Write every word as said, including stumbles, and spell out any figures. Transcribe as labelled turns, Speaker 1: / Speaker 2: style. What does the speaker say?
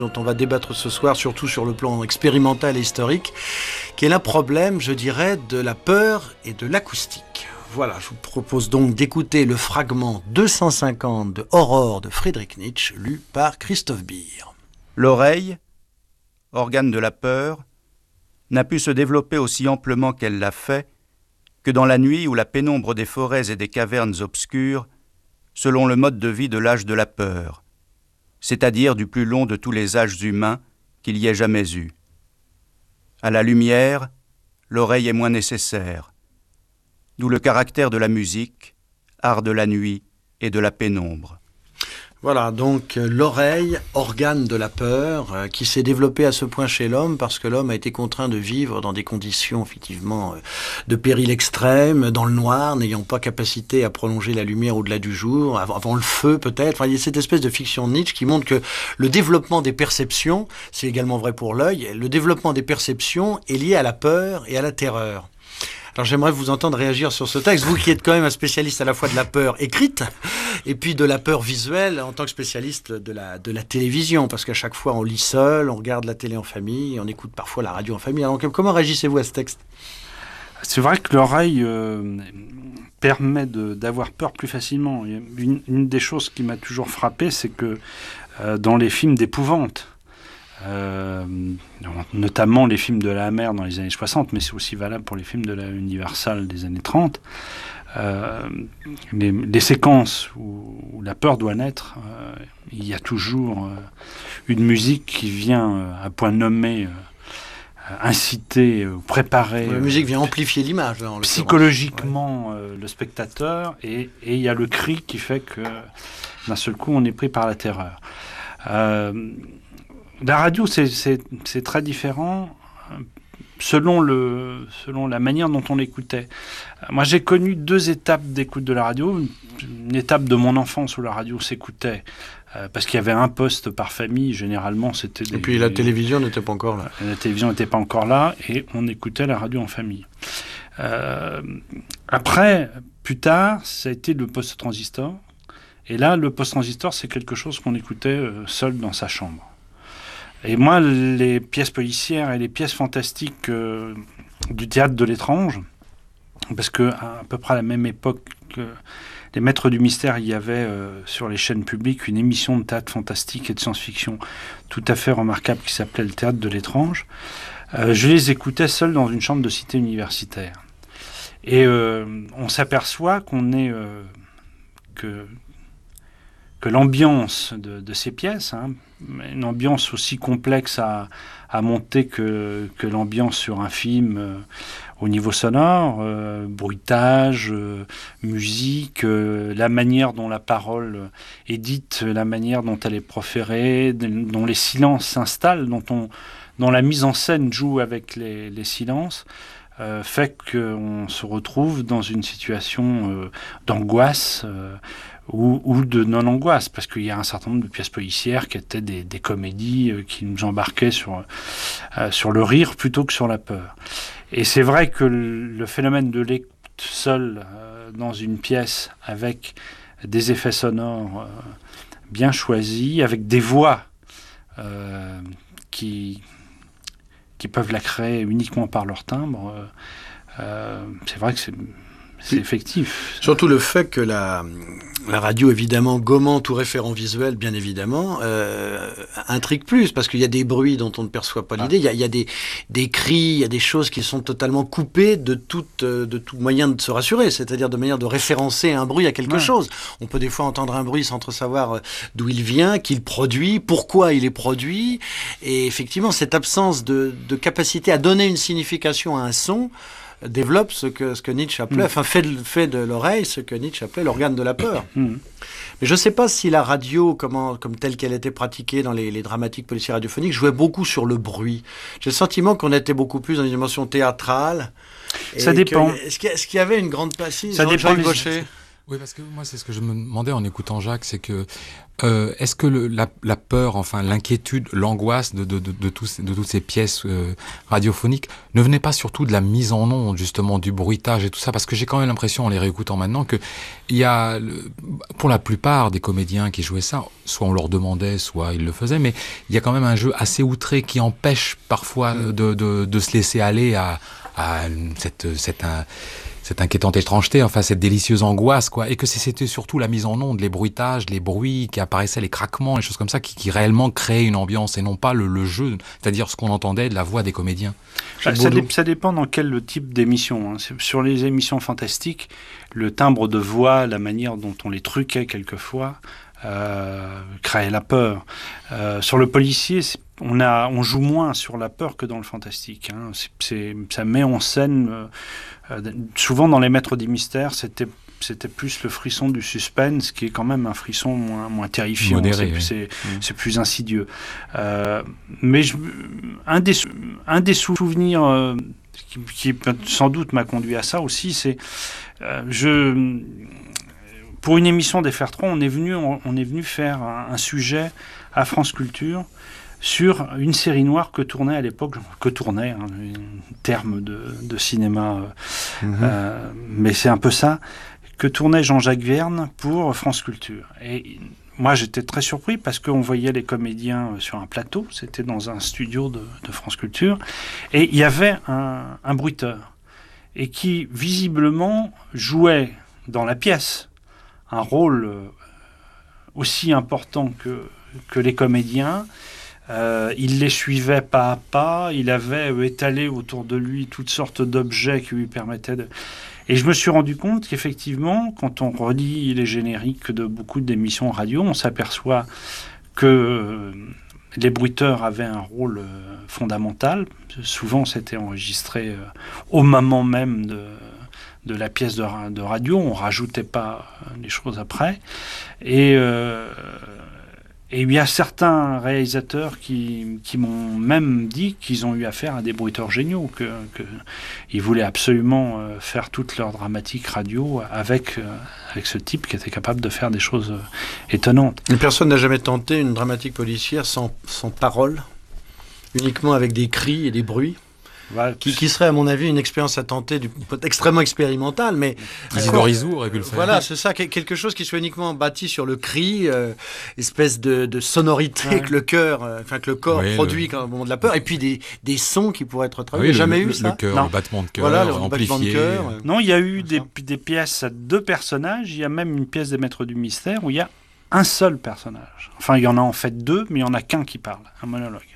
Speaker 1: dont on va débattre ce soir, surtout sur le plan expérimental et historique, qui est le problème, je dirais, de la peur et de l'acoustique. Voilà, je vous propose donc d'écouter le fragment deux cent cinquante de Aurore de Friedrich Nietzsche, lu par Christophe Beer.
Speaker 2: L'oreille, organe de la peur, n'a pu se développer aussi amplement qu'elle l'a fait que dans la nuit où la pénombre des forêts et des cavernes obscures, selon le mode de vie de l'âge de la peur, c'est-à-dire du plus long de tous les âges humains qu'il y ait jamais eu. À la lumière, l'oreille est moins nécessaire, d'où le caractère de la musique, art de la nuit et de la pénombre.
Speaker 1: Voilà, donc euh, l'oreille, organe de la peur, euh, qui s'est développée à ce point chez l'homme parce que l'homme a été contraint de vivre dans des conditions effectivement euh, de péril extrême, dans le noir, n'ayant pas capacité à prolonger la lumière au-delà du jour, avant, avant le feu peut-être. Enfin, il y a cette espèce de fiction de Nietzsche qui montre que le développement des perceptions, c'est également vrai pour l'œil, le développement des perceptions est lié à la peur et à la terreur. Alors j'aimerais vous entendre réagir sur ce texte, vous qui êtes quand même un spécialiste à la fois de la peur écrite et puis de la peur visuelle en tant que spécialiste de la, de la télévision, parce qu'à chaque fois on lit seul, on regarde la télé en famille, on écoute parfois la radio en famille. Alors comment réagissez-vous à ce texte ?
Speaker 3: C'est vrai que l'oreille euh, permet de, d'avoir peur plus facilement. Une, une des choses qui m'a toujours frappé, c'est que euh, dans les films d'épouvante, Euh, notamment les films de la Hammer dans les années soixante, mais c'est aussi valable pour les films de la Universal des années trente, euh, les, les séquences où, où la peur doit naître, euh, il y a toujours euh, une musique qui vient euh, à point nommé euh, inciter, euh, préparer...
Speaker 1: La musique vient amplifier l'image. Là, en
Speaker 3: psychologiquement ouais. euh, le spectateur, et, et il y a le cri qui fait que d'un seul coup on est pris par la terreur. Euh, La radio, c'est, c'est, c'est très différent selon, le, selon la manière dont on l'écoutait. Moi, j'ai connu deux étapes d'écoute de la radio. Une étape de mon enfance où la radio s'écoutait, euh, parce qu'il y avait un poste par famille, généralement, c'était... Des,
Speaker 1: et puis la télévision n'était pas encore là.
Speaker 3: La télévision n'était pas encore là, et on écoutait la radio en famille. Euh, après, plus tard, ça a été le poste transistor. Et là, le poste transistor, c'est quelque chose qu'on écoutait euh, seul dans sa chambre. Et moi, les pièces policières et les pièces fantastiques euh, du théâtre de l'étrange, parce que à peu près à la même époque que les Maîtres du Mystère, il y avait euh, sur les chaînes publiques une émission de théâtre fantastique et de science-fiction tout à fait remarquable qui s'appelait le théâtre de l'étrange. Euh, je les écoutais seul dans une chambre de cité universitaire. Et euh, on s'aperçoit qu'on est... Euh, que... que l'ambiance de, de ces pièces, hein, une ambiance aussi complexe à, à monter que, que l'ambiance sur un film euh, au niveau sonore, euh, bruitage, euh, musique, euh, la manière dont la parole est dite, la manière dont elle est proférée, dont les silences s'installent, dont, on, dont la mise en scène joue avec les, les silences, euh, fait qu'on se retrouve dans une situation euh, d'angoisse, euh, Ou, ou de non-angoisse, parce qu'il y a un certain nombre de pièces policières qui étaient des, des comédies euh, qui nous embarquaient sur, euh, sur le rire plutôt que sur la peur. Et c'est vrai que le, le phénomène de l'écoute seul euh, dans une pièce avec des effets sonores euh, bien choisis, avec des voix euh, qui, qui peuvent la créer uniquement par leur timbre, euh, euh, c'est vrai que c'est... C'est effectif.
Speaker 1: Surtout le fait que la, la radio, évidemment, gommant tout référent visuel, bien évidemment, euh, intrigue plus, parce qu'il y a des bruits dont on ne perçoit pas l'idée. Il y a, il y a des, des cris, il y a des choses qui sont totalement coupées de tout, de tout moyen de se rassurer, c'est-à-dire de manière de référencer un bruit à quelque ouais. chose. On peut des fois entendre un bruit sans trop savoir d'où il vient, qui le produit, pourquoi il est produit. Et effectivement, cette absence de, de capacité à donner une signification à un son développe ce que, ce que Nietzsche appelait, mmh. enfin fait de, fait de l'oreille ce que Nietzsche appelait l'organe de la peur. Mmh. Mais je ne sais pas si la radio, comment, comme telle qu'elle était pratiquée dans les, les dramatiques policières radiophoniques, jouait beaucoup sur le bruit. J'ai le sentiment qu'on était beaucoup plus dans une dimension théâtrale.
Speaker 3: Ça dépend.
Speaker 1: Que, est-ce, qu'il y, est-ce qu'il y avait une grande place?
Speaker 3: Ça dépend.
Speaker 1: Gaucher
Speaker 4: Oui, parce que moi, c'est ce que je me demandais en écoutant Jacques, c'est que euh, est-ce que le, la, la peur, enfin l'inquiétude, l'angoisse de, de, de, de, tous, de toutes ces pièces euh, radiophoniques ne venait pas surtout de la mise en onde, justement, du bruitage et tout ça? Parce que j'ai quand même l'impression, en les réécoutant maintenant, que il y a, le, pour la plupart des comédiens qui jouaient ça, soit on leur demandait, soit ils le faisaient, mais il y a quand même un jeu assez outré qui empêche parfois de, de, de se laisser aller à, à cette... cette un, cette inquiétante étrangeté, enfin cette délicieuse angoisse, quoi, et que c'était surtout la mise en onde, les bruitages, les bruits qui apparaissaient, les craquements, les choses comme ça, qui, qui réellement créaient une ambiance, et non pas le, le jeu, c'est-à-dire ce qu'on entendait de la voix des comédiens.
Speaker 3: Ça, ça, dé, ça dépend dans quel type d'émission. Hein. Sur les émissions fantastiques, le timbre de voix, la manière dont on les truquait quelquefois, euh, créait la peur. Euh, sur le policier, c'est On, a, on joue moins sur la peur que dans le fantastique. Hein. C'est, c'est, ça met en scène... Euh, euh, souvent, dans les Maîtres des Mystères, c'était, c'était plus le frisson du suspense, qui est quand même un frisson moins, moins terrifiant. Modéré, c'est, oui. c'est, mmh. c'est plus insidieux. Euh, mais je, un, des, un des souvenirs euh, qui, qui sans doute m'a conduit à ça aussi, c'est... Euh, je... Pour une émission des Fertrons, on est venu, on, on est venu faire un, un sujet à France Culture sur une série noire que tournait à l'époque, que tournait, hein, un terme de, de cinéma, euh, mmh. euh, mais c'est un peu ça, que tournait Jean-Jacques Verne pour France Culture. Et moi, j'étais très surpris parce qu'on voyait les comédiens sur un plateau, c'était dans un studio de, de France Culture, et il y avait un, un bruiteur, et qui, visiblement, jouait dans la pièce un rôle aussi important que, que les comédiens. Euh, il les suivait pas à pas, il avait étalé autour de lui toutes sortes d'objets qui lui permettaient de... Et je me suis rendu compte qu'effectivement, quand on relit les génériques de beaucoup d'émissions radio, on s'aperçoit que euh, les bruiteurs avaient un rôle euh, fondamental. Souvent, c'était enregistré euh, au moment même de... de la pièce de, de radio, on rajoutait pas les choses après. Et, euh, et il y a certains réalisateurs qui, qui m'ont même dit qu'ils ont eu affaire à des bruiteurs géniaux, que, que ils voulaient absolument euh, faire toute leur dramatique radio avec, euh, avec ce type qui était capable de faire des choses euh, étonnantes.
Speaker 1: Une personne n'a jamais tenté une dramatique policière sans, sans parole, uniquement avec des cris et des bruits? Voilà, qui, qui serait, à mon avis, une expérience à tenter, du, extrêmement expérimentale, mais...
Speaker 4: Isidore Isour aurait pu le faire.
Speaker 1: Voilà, c'est ça, quelque chose qui soit uniquement bâti sur le cri, euh, espèce de, de sonorité ouais. que le cœur, euh, enfin que le corps oui, produit le... au moment de la peur, et puis des, des sons qui pourraient être travaillés. Oui, jamais
Speaker 4: le,
Speaker 1: eu
Speaker 4: le,
Speaker 1: ça.
Speaker 4: Le cœur,
Speaker 1: non.
Speaker 4: le battement de cœur,
Speaker 1: voilà, le
Speaker 4: amplifié.
Speaker 1: Battement de cœur, euh,
Speaker 3: non, il y a eu des, des pièces à deux personnages, il y a même une pièce des Maîtres du Mystère où il y a un seul personnage. Enfin, il y en a en fait deux, mais il n'y en a qu'un qui parle, un monologue.